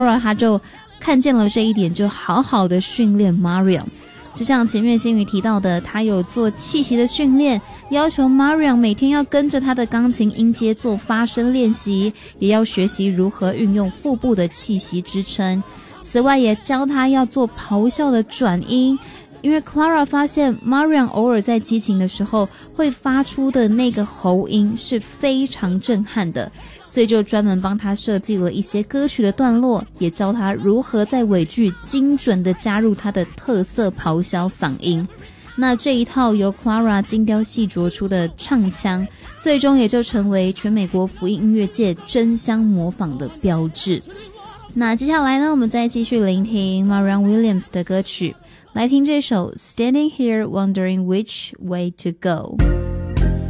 Clara 她就看见了这一点，就好好的训练 Marion。就像前面新宇提到的，他有做气息的训练，要求 Marion 每天要跟着他的钢琴音阶做发声练习，也要学习如何运用腹部的气息支撑。此外也教他要做咆哮的转音，因为 Clara 发现 Marion 偶尔在激情的时候会发出的那个喉音是非常震撼的，所以就专门帮他设计了一些歌曲的段落，也教他如何在尾句精准的加入他的特色咆哮嗓音。那这一套由 Clara 精雕细琢出的唱腔，最终也就成为全美国福音音乐界争相模仿的标志。那接下来呢，我们再继续聆听 Marianne Williams 的歌曲，来听这首 Standing Here Wondering Which Way to Go。